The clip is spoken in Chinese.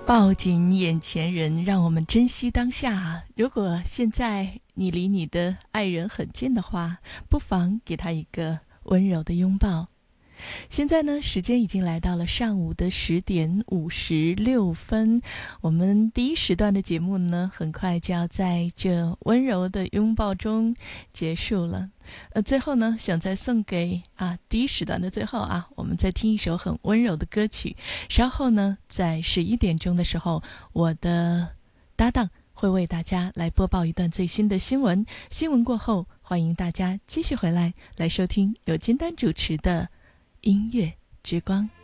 抱紧眼前人，让我们珍惜当下。如果现在你离你的爱人很近的话，不妨给他一个温柔的拥抱。现在呢，时间已经来到了上午的10:56，我们第一时段的节目呢，很快就要在这温柔的拥抱中结束了。最后呢，想再送给第一时段的最后我们再听一首很温柔的歌曲。稍后呢，在11点钟的时候，我的搭档会为大家来播报一段最新的新闻。新闻过后，欢迎大家继续回来收听由金丹主持的音乐之光。